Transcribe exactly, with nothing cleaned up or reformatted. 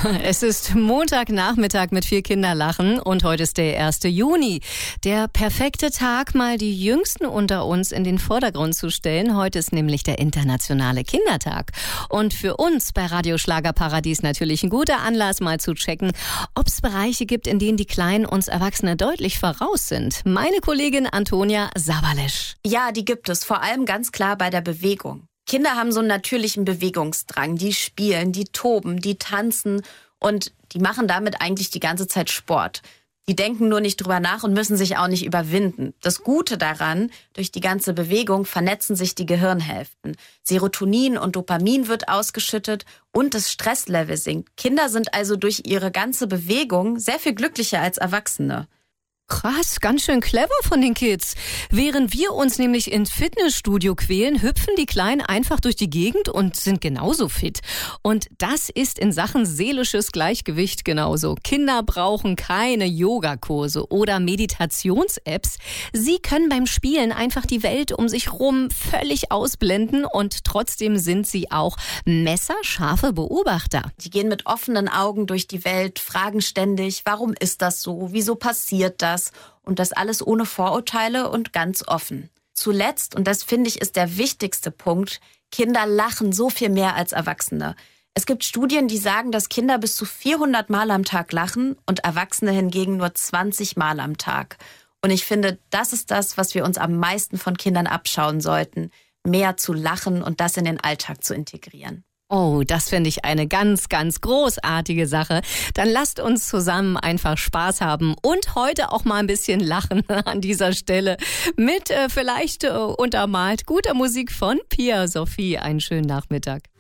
Es ist Montagnachmittag mit viel Kinderlachen und heute ist der erste Juni. Der perfekte Tag, mal die Jüngsten unter uns in den Vordergrund zu stellen. Heute ist nämlich der internationale Kindertag. Und für uns bei Radio Schlagerparadies natürlich ein guter Anlass, mal zu checken, ob es Bereiche gibt, in denen die Kleinen uns Erwachsene deutlich voraus sind. Meine Kollegin Antonia Sabalesch. Ja, die gibt es, vor allem ganz klar bei der Bewegung. Kinder haben so einen natürlichen Bewegungsdrang. Die spielen, die toben, die tanzen und die machen damit eigentlich die ganze Zeit Sport. Die denken nur nicht drüber nach und müssen sich auch nicht überwinden. Das Gute daran, durch die ganze Bewegung vernetzen sich die Gehirnhälften. Serotonin und Dopamin wird ausgeschüttet und das Stresslevel sinkt. Kinder sind also durch ihre ganze Bewegung sehr viel glücklicher als Erwachsene. Krass, ganz schön clever von den Kids. Während wir uns nämlich ins Fitnessstudio quälen, hüpfen die Kleinen einfach durch die Gegend und sind genauso fit. Und das ist in Sachen seelisches Gleichgewicht genauso. Kinder brauchen keine Yogakurse oder Meditations-Apps. Sie können beim Spielen einfach die Welt um sich rum völlig ausblenden und trotzdem sind sie auch messerscharfe Beobachter. Die gehen mit offenen Augen durch die Welt, fragen ständig, warum ist das so, wieso passiert das? Und das alles ohne Vorurteile und ganz offen. Zuletzt, und das finde ich ist der wichtigste Punkt, Kinder lachen so viel mehr als Erwachsene. Es gibt Studien, die sagen, dass Kinder bis zu vierhundert Mal am Tag lachen und Erwachsene hingegen nur zwanzig Mal am Tag. Und ich finde, das ist das, was wir uns am meisten von Kindern abschauen sollten, mehr zu lachen und das in den Alltag zu integrieren. Oh, das finde ich eine ganz, ganz großartige Sache. Dann lasst uns zusammen einfach Spaß haben und heute auch mal ein bisschen lachen an dieser Stelle mit äh, vielleicht äh, untermalt guter Musik von Pia Sophie. Einen schönen Nachmittag.